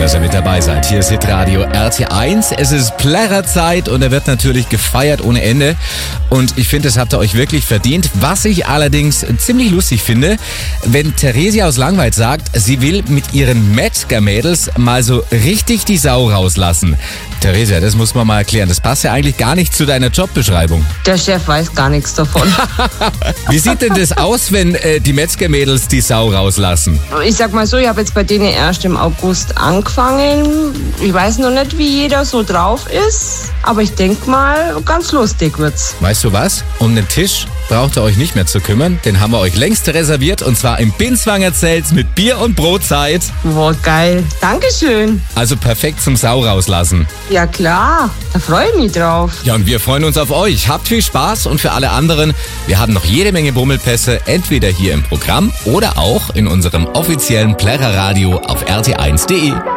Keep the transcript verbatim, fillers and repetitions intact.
dass ihr mit dabei seid. Hier ist Hitradio R T eins. Es ist Plärrerzeit und er wird natürlich gefeiert ohne Ende. Und ich finde, das habt ihr euch wirklich verdient. Was ich allerdings ziemlich lustig finde, wenn Theresia aus Langweid sagt, sie will mit ihren Metzger-Mädels mal so richtig die Sau rauslassen. Theresia, das muss man mal erklären. Das passt ja eigentlich gar nicht zu deiner Jobbeschreibung. Der Chef weiß gar nichts davon. Wie sieht denn das aus, wenn äh, die Metzger-Mädels die Sau rauslassen? Ich sag mal so, ich habe jetzt bei denen erst im August angefangen. Ich weiß noch nicht, wie jeder so drauf ist, aber ich denke mal, ganz lustig wird's. Weißt du was? Um den Tisch braucht ihr euch nicht mehr zu kümmern. Den haben wir euch längst reserviert und zwar im Binswanger Zelt mit Bier und Brotzeit. Boah, geil. Dankeschön. Also perfekt zum Sau rauslassen. Ja klar, da freue ich mich drauf. Ja, und wir freuen uns auf euch. Habt viel Spaß und für alle anderen, wir haben noch jede Menge Bummelpässe, entweder hier im Programm oder auch in unserem offiziellen Plärrerradio auf R T eins punkt de.